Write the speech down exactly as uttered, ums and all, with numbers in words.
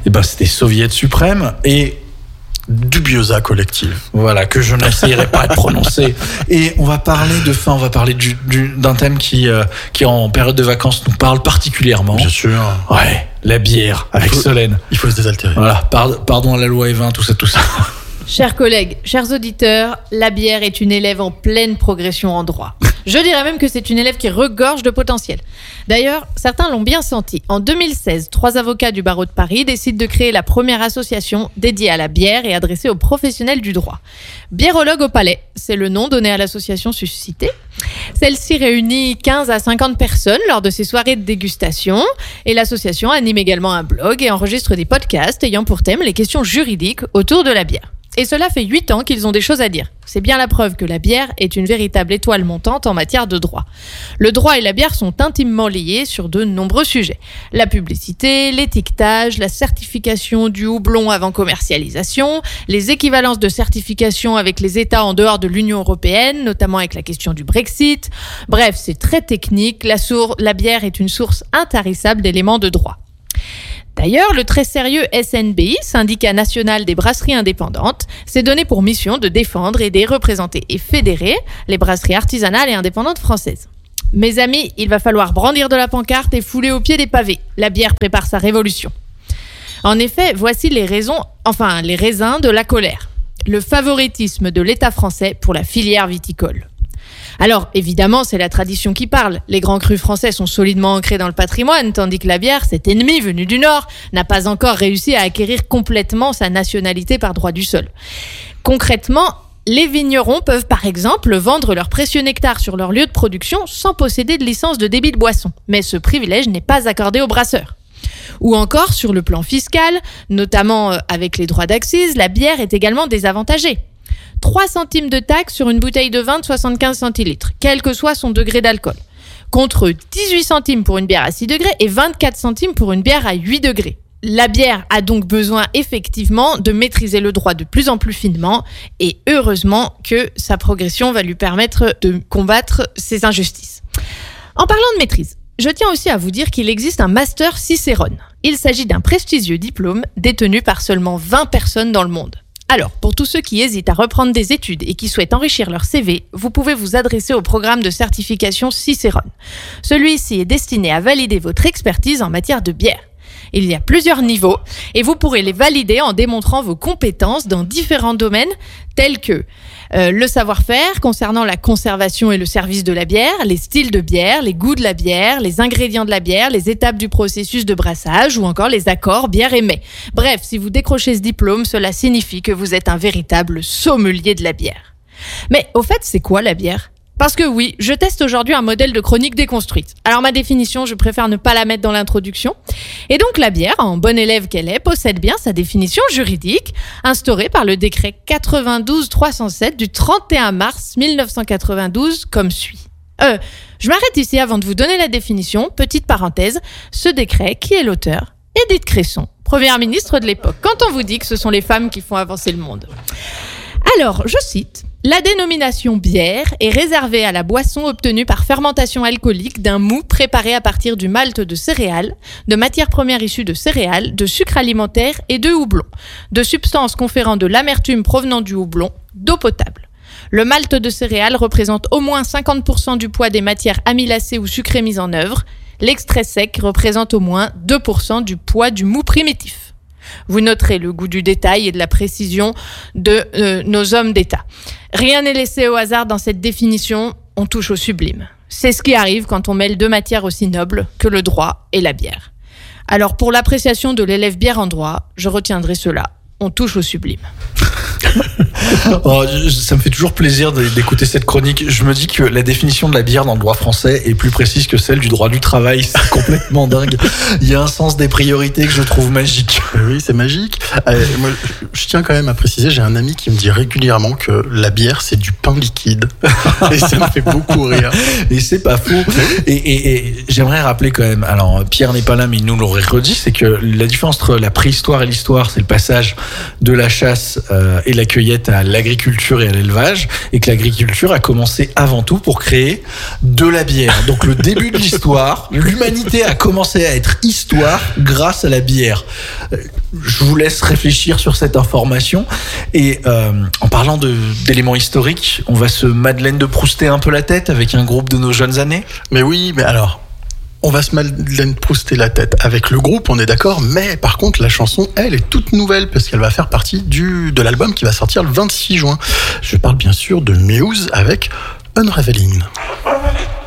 et ben c'était Soviet suprême et Dubiosa collective. Voilà, que je n'essayerai pas de prononcer. Et on va parler de fin, on va parler du, du, d'un thème qui, euh, qui en période de vacances nous parle particulièrement. Bien sûr. Ouais, la bière avec faut, Solène. Il faut se désaltérer. Voilà, pardon, pardon à la loi E vingt, tout ça, tout ça. Chers collègues, chers auditeurs, la bière est une élève en pleine progression en droit. Je dirais même que c'est une élève qui regorge de potentiel. D'ailleurs, certains l'ont bien senti. En deux mille seize, trois avocats du barreau de Paris décident de créer la première association dédiée à la bière et adressée aux professionnels du droit. Biérologue au Palais, c'est le nom donné à l'association suscitée. Celle-ci réunit quinze à cinquante personnes lors de ses soirées de dégustation et l'association anime également un blog et enregistre des podcasts ayant pour thème les questions juridiques autour de la bière. Et cela fait huit ans qu'ils ont des choses à dire. C'est bien la preuve que la bière est une véritable étoile montante en matière de droit. Le droit et la bière sont intimement liés sur de nombreux sujets. La publicité, l'étiquetage, la certification du houblon avant commercialisation, les équivalences de certification avec les États en dehors de l'Union européenne, notamment avec la question du Brexit. Bref, c'est très technique. La, sour- la bière est une source intarissable d'éléments de droit. D'ailleurs, le très sérieux S N B I, syndicat national des brasseries indépendantes, s'est donné pour mission de défendre, aider, représenter et fédérer les brasseries artisanales et indépendantes françaises. Mes amis, il va falloir brandir de la pancarte et fouler au pied des pavés. La bière prépare sa révolution. En effet, voici les raisons, enfin les raisins de la colère. Le favoritisme de l'État français pour la filière viticole. Alors, évidemment, c'est la tradition qui parle. Les grands crus français sont solidement ancrés dans le patrimoine, tandis que la bière, cet ennemi venu du Nord, n'a pas encore réussi à acquérir complètement sa nationalité par droit du sol. Concrètement, les vignerons peuvent par exemple vendre leur précieux nectar sur leur lieu de production sans posséder de licence de débit de boisson. Mais ce privilège n'est pas accordé aux brasseurs. Ou encore, sur le plan fiscal, notamment avec les droits d'accise, la bière est également désavantagée. trois centimes de taxe sur une bouteille de vin de soixante-quinze centilitres, quel que soit son degré d'alcool, contre dix-huit centimes pour une bière à six degrés et vingt-quatre centimes pour une bière à huit degrés. La bière a donc besoin effectivement de maîtriser le droit de plus en plus finement et heureusement que sa progression va lui permettre de combattre ces injustices. En parlant de maîtrise, je tiens aussi à vous dire qu'il existe un Master Cicérone. Il s'agit d'un prestigieux diplôme détenu par seulement vingt personnes dans le monde. Alors, pour tous ceux qui hésitent à reprendre des études et qui souhaitent enrichir leur C V, vous pouvez vous adresser au programme de certification Cicérone. Celui-ci est destiné à valider votre expertise en matière de bière. Il y a plusieurs niveaux et vous pourrez les valider en démontrant vos compétences dans différents domaines tels que euh, le savoir-faire concernant la conservation et le service de la bière, les styles de bière, les goûts de la bière, les ingrédients de la bière, les étapes du processus de brassage ou encore les accords bière et mets. Bref, si vous décrochez ce diplôme, cela signifie que vous êtes un véritable sommelier de la bière. Mais au fait, c'est quoi la bière ? Parce que oui, je teste aujourd'hui un modèle de chronique déconstruite. Alors ma définition, je préfère ne pas la mettre dans l'introduction. Et donc la bière, en bonne élève qu'elle est, possède bien sa définition juridique, instaurée par le décret quatre-vingt-douze trois cent sept du trente et un mars mille neuf cent quatre-vingt-douze, comme suit. Euh, je m'arrête ici avant de vous donner la définition. Petite parenthèse, ce décret, qui est l'auteur ? Édith Cresson, première ministre de l'époque. Quand on vous dit que ce sont les femmes qui font avancer le monde. Alors, je cite... La dénomination bière est réservée à la boisson obtenue par fermentation alcoolique d'un mou préparé à partir du malt de céréales, de matières premières issues de céréales, de sucre alimentaire et de houblon, de substances conférant de l'amertume provenant du houblon, d'eau potable. Le malt de céréales représente au moins cinquante pour cent du poids des matières amylacées ou sucrées mises en œuvre. L'extrait sec représente au moins deux pour cent du poids du mou primitif. Vous noterez le goût du détail et de la précision de euh, nos hommes d'État. Rien n'est laissé au hasard dans cette définition, on touche au sublime. C'est ce qui arrive quand on mêle deux matières aussi nobles que le droit et la bière. Alors pour l'appréciation de l'élève bière en droit, je retiendrai cela, on touche au sublime. Oh, ça me fait toujours plaisir d'écouter cette chronique. Je me dis que la définition de la bière dans le droit français est plus précise que celle du droit du travail. C'est complètement dingue. Il y a un sens des priorités que je trouve magique. Oui, c'est magique. Euh, moi, je tiens quand même à préciser, j'ai un ami qui me dit régulièrement que la bière, c'est du pain liquide. Et ça me fait beaucoup rire. Et c'est pas faux. Et, et, et j'aimerais rappeler quand même, alors Pierre n'est pas là, mais il nous l'aurait redit, c'est que la différence entre la préhistoire et l'histoire, c'est le passage de la chasse euh, et la cueillette à l'agriculture et à l'élevage, et que l'agriculture a commencé avant tout pour créer de la bière. Donc le début de l'histoire, l'humanité a commencé à être histoire grâce à la bière. Je vous laisse réfléchir sur cette information. Et euh, en parlant de, d'éléments historiques, on va se Madeleine de Prouster un peu la tête avec un groupe de nos jeunes années. Mais oui, mais alors, on va se Madeleine Prouster la tête avec le groupe, on est d'accord, mais par contre, la chanson, elle, est toute nouvelle parce qu'elle va faire partie du, de l'album qui va sortir le vingt-six juin. Je parle bien sûr de Muse avec Unraveling.